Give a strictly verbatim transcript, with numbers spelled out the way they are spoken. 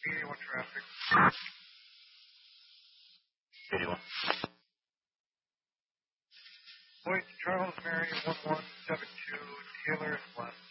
eighty-one traffic. eighty-one. Point Charles Mary one one seven two, Taylor and West.